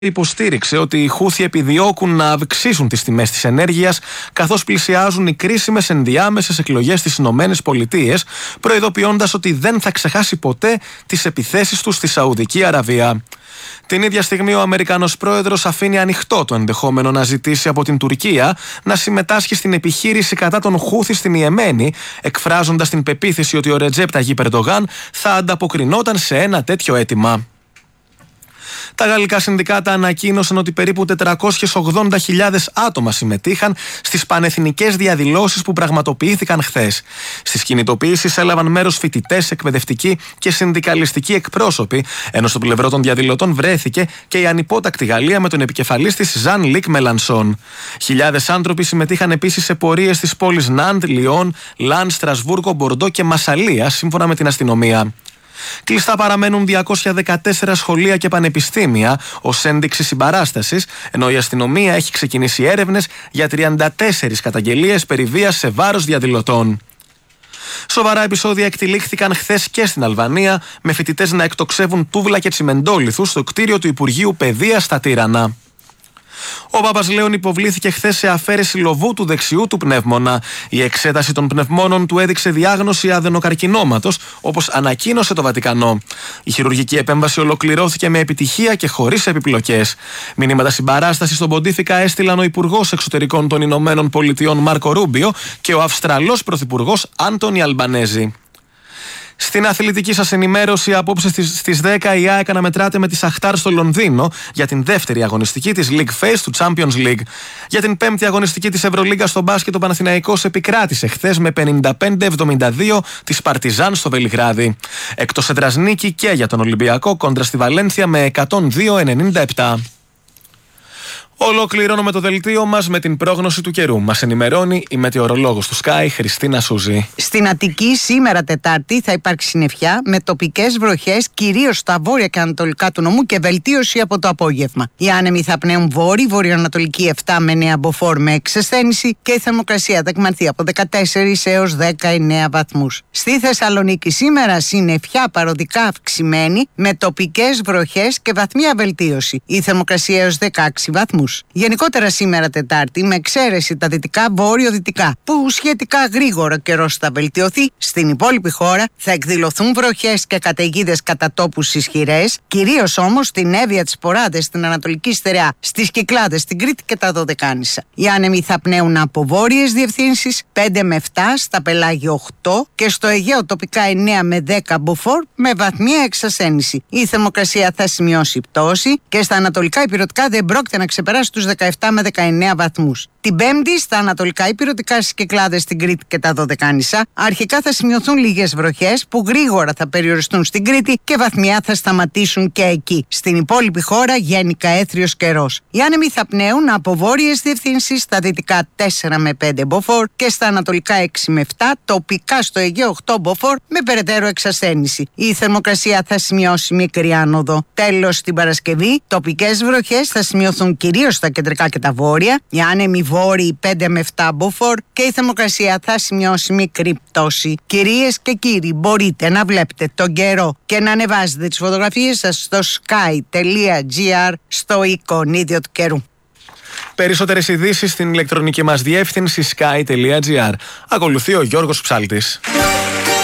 υποστήριξε ότι οι Χούθι επιδιώκουν να αυξήσουν τις τιμές της ενέργειας καθώς πλησιάζουν οι κρίσιμες ενδιάμεσες εκλογές στις Ηνωμένες Πολιτείες, προειδοποιώντας ότι δεν θα ξεχάσει ποτέ τις επιθέσεις του στη Σαουδική Αραβία. Την ίδια στιγμή ο Αμερικανός πρόεδρος αφήνει ανοιχτό το ενδεχόμενο να ζητήσει από την Τουρκία να συμμετάσχει στην επιχείρηση κατά των Χούθι στην Ιεμένη, εκφράζοντας την πεποίθηση ότι ο Ρετζέπ Ταγίπ Ερντογάν θα ανταποκρινόταν σε ένα τέτοιο αίτημα. Τα γαλλικά συνδικάτα ανακοίνωσαν ότι περίπου 480.000 άτομα συμμετείχαν στις πανεθνικές διαδηλώσεις που πραγματοποιήθηκαν χθες. Στις κινητοποιήσεις έλαβαν μέρος φοιτητές, εκπαιδευτικοί και συνδικαλιστικοί εκπρόσωποι, ενώ στο πλευρό των διαδηλωτών βρέθηκε και η ανυπότακτη Γαλλία με τον επικεφαλής της Ζαν Λικ Μελανσόν. Χιλιάδες άνθρωποι συμμετείχαν επίσης σε πορείες στις πόλεις Ναντ, Λιόν, Λαν, Στρασβούργο, Μπορντό και Μασσαλία, σύμφωνα με την αστυνομία. Κλειστά παραμένουν 214 σχολεία και πανεπιστήμια ως ένδειξη συμπαράστασης, ενώ η αστυνομία έχει ξεκινήσει έρευνες για 34 καταγγελίες περί βίας σε βάρος διαδηλωτών. Σοβαρά επεισόδια εκτυλίχθηκαν χθες και στην Αλβανία, με φοιτητές να εκτοξεύουν τούβλα και τσιμεντόλιθους στο κτίριο του Υπουργείου Παιδείας στα Τύρανα. Ο Παπασλέων υποβλήθηκε χθες σε αφαίρεση λοβού του δεξιού του πνεύμονα. Η εξέταση των πνευμόνων του έδειξε διάγνωση αδενοκαρκινώματος, όπως ανακοίνωσε το Βατικανό. Η χειρουργική επέμβαση ολοκληρώθηκε με επιτυχία και χωρίς επιπλοκές. Μηνύματα συμπαράστασης στον Ποντίφικα έστειλαν ο Υπουργός Εξωτερικών των Ηνωμένων Πολιτειών Μάρκο Ρούμπιο και ο Αυστραλός Πρωθυπουργός Άντονι Αλμπανέζη. Στην αθλητική σας ενημέρωση, απόψε στις 10 η ΑΕΚ αναμετράται με τη Σαχτάρ στο Λονδίνο για την δεύτερη αγωνιστική της League Phase του Champions League. Για την πέμπτη αγωνιστική της Ευρωλίγκα στο μπάσκετ, ο Παναθηναϊκός επικράτησε χθες με 55-72 της Παρτιζάν στο Βελιγράδι. Εκτός έδρας νίκη και για τον Ολυμπιακό κόντρα στη Βαλένθια με 102-97. Ολοκληρώνουμε το δελτίο μας με την πρόγνωση του καιρού. Μας ενημερώνει η μετεωρολόγος του Sky, Χριστίνα Σούζη. Στην Αττική σήμερα Τετάρτη θα υπάρξει συννεφιά με τοπικές βροχές κυρίως στα βόρεια και ανατολικά του νομού και βελτίωση από το απόγευμα. Οι άνεμοι θα πνέουν βορειοανατολική 7 με 9 μποφόρ με εξασθένηση και η θερμοκρασία θα εκμανθεί από 14 έως 19 βαθμούς. Στη Θεσσαλονίκη σήμερα συννεφιά παροδικά αυξημένη με τοπικές βροχές και βαθμία βελτίωση. Η θερμοκρασία έως 16 βαθμούς. Γενικότερα σήμερα Τετάρτη, με εξαίρεση τα δυτικά βόρειο-δυτικά, που σχετικά γρήγορα καιρός θα βελτιωθεί, στην υπόλοιπη χώρα θα εκδηλωθούν βροχές και καταιγίδες κατά τόπους ισχυρές, κυρίως όμως στην Εύβοια, τις Ποράδες, στην Ανατολική Στερεά, στις Κυκλάδες, στην Κρήτη και τα Δωδεκάνησα. Οι άνεμοι θα πνέουν από βόρειες διευθύνσεις 5 με 7, στα πελάγια 8 και στο Αιγαίο τοπικά 9 με 10 μποφόρ με βαθμία εξασθένηση. Η θερμοκρασία θα σημειώσει πτώση και στα ανατολικά υπηρετικά δεν πρόκειται να ξεπεράσει στους 17 με 19 βαθμούς. Την Πέμπτη, στα ανατολικά υπηρετικά, στις Κυκλάδες, στην Κρήτη και τα Δωδεκάνησα, αρχικά θα σημειωθούν λίγες βροχές που γρήγορα θα περιοριστούν στην Κρήτη και βαθμιά θα σταματήσουν και εκεί. Στην υπόλοιπη χώρα γενικά έθριος καιρός. Οι άνεμοι θα πνέουν από βόρειες διευθύνσεις, στα δυτικά 4 με 5 μποφόρ και στα ανατολικά 6 με 7, τοπικά στο Αιγαίο 8 μποφόρ με περαιτέρω εξασθένηση. Η θερμοκρασία θα σημειώσει μικρή άνοδο. Τέλος, την Παρασκευή, τοπικές βροχές θα σημειωθούν κυρίως στα κεντρικά και τα βόρεια. Οι άνεμοι βόρειοι 5 με 7 μποφόρ και η θερμοκρασία θα σημειώσει μικρή πτώση. Κυρίες και κύριοι, μπορείτε να βλέπετε τον καιρό και να ανεβάζετε τις φωτογραφίες σας στο sky.gr στο εικονίδιο του καιρού. Περισσότερες ειδήσεις στην ηλεκτρονική μας διεύθυνση sky.gr. Ακολουθεί ο Γιώργος Ψάλτης.